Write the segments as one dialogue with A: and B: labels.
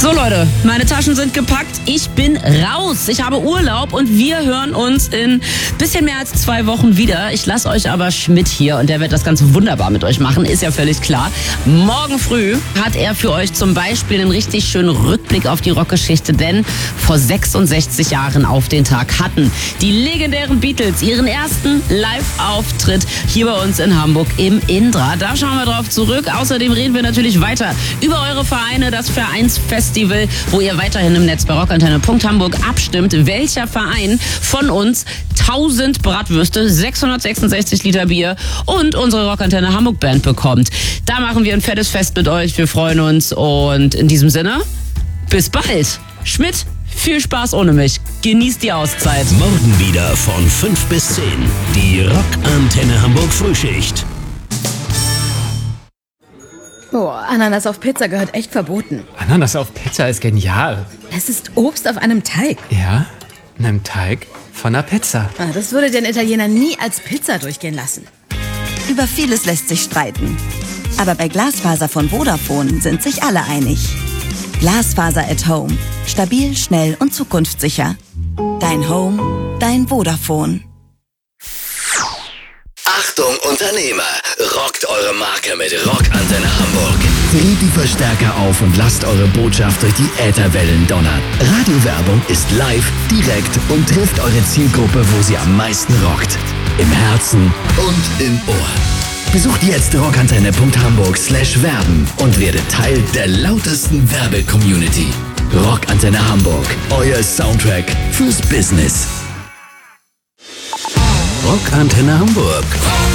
A: So Leute, meine Taschen sind gepackt, ich bin raus. Ich habe Urlaub und wir hören uns in bisschen mehr als 2 Wochen wieder. Ich lasse euch aber Schmidt hier und der wird das Ganze wunderbar mit euch machen, ist ja völlig klar. Morgen früh hat er für euch zum Beispiel einen richtig schönen Rückblick auf die Rockgeschichte, denn vor 66 Jahren auf den Tag hatten die legendären Beatles ihren ersten Live-Auftritt hier bei uns in Hamburg im Indra. Da schauen wir drauf zurück. Außerdem reden wir natürlich weiter über eure Vereine, das Vereinsfestival, wo ihr weiterhin im Netz bei rockantenne.hamburg abstimmt, welcher Verein von uns 1000 Bratwürste, 666 Liter Bier und unsere Rockantenne Hamburg Band bekommt. Da machen wir ein fettes Fest mit euch. Wir freuen uns und in diesem Sinne, bis bald. Schmidt, viel Spaß ohne mich. Genießt die Auszeit.
B: Morgen wieder von 5 bis 10. Die Rockantenne Hamburg Frühschicht.
C: Boah, Ananas auf Pizza gehört echt verboten.
D: Ananas auf Pizza ist genial.
C: Es ist Obst auf einem Teig.
D: Ja, einem Teig von einer Pizza.
C: Das würde den Italiener nie als Pizza durchgehen lassen.
E: Über vieles lässt sich streiten. Aber bei Glasfaser von Vodafone sind sich alle einig. Glasfaser at Home. Stabil, schnell und zukunftssicher. Dein Home, dein Vodafone.
B: Achtung Unternehmer, rockt eure Marke mit Rockantenne Hamburg. Dreht die Verstärker auf und lasst eure Botschaft durch die Ätherwellen donnern. Radiowerbung ist live, direkt und trifft eure Zielgruppe, wo sie am meisten rockt. Im Herzen und im Ohr. Besucht jetzt rockantenne.hamburg/werben und werdet Teil der lautesten Werbe-Community. Rockantenne Hamburg, euer Soundtrack fürs Business. Rockantenne Hamburg.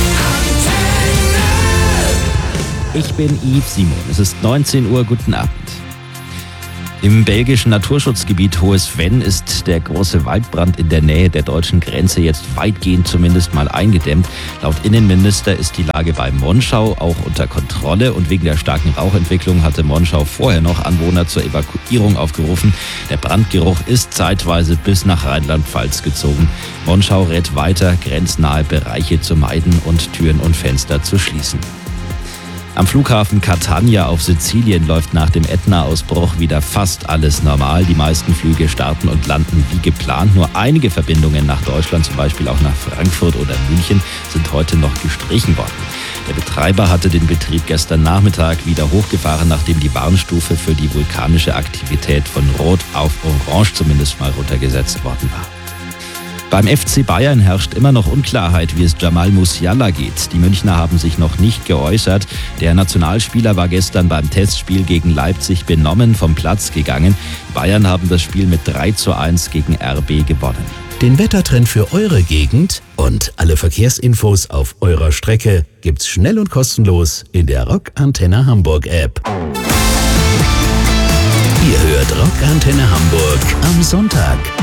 F: Ich bin Yves Simon. Es ist 19 Uhr. Guten Abend. Im belgischen Naturschutzgebiet Hohes Venn ist der große Waldbrand in der Nähe der deutschen Grenze jetzt weitgehend zumindest mal eingedämmt. Laut Innenminister ist die Lage bei Monschau auch unter Kontrolle und wegen der starken Rauchentwicklung hatte Monschau vorher noch Anwohner zur Evakuierung aufgerufen. Der Brandgeruch ist zeitweise bis nach Rheinland-Pfalz gezogen. Monschau rät weiter, grenznahe Bereiche zu meiden und Türen und Fenster zu schließen. Am Flughafen Catania auf Sizilien läuft nach dem Ätna-Ausbruch wieder fast alles normal. Die meisten Flüge starten und landen wie geplant. Nur einige Verbindungen nach Deutschland, zum Beispiel auch nach Frankfurt oder München, sind heute noch gestrichen worden. Der Betreiber hatte den Betrieb gestern Nachmittag wieder hochgefahren, nachdem die Warnstufe für die vulkanische Aktivität von Rot auf Orange zumindest mal runtergesetzt worden war. Beim FC Bayern herrscht immer noch Unklarheit, wie es Jamal Musiala geht. Die Münchner haben sich noch nicht geäußert. Der Nationalspieler war gestern beim Testspiel gegen Leipzig benommen vom Platz gegangen. Die Bayern haben das Spiel mit 3:1 gegen RB gewonnen.
B: Den Wettertrend für eure Gegend und alle Verkehrsinfos auf eurer Strecke gibt's schnell und kostenlos in der Rockantenne Hamburg App. Ihr hört Rockantenne Hamburg am Sonntag.